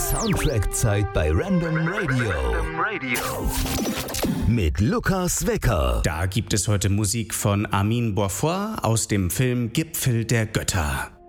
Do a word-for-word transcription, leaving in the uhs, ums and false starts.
Soundtrack-Zeit bei Random Radio. Random Radio. Mit Lukas Wecker. Da gibt es heute Musik von Armin Beaufoy aus dem Film Gipfel der Götter.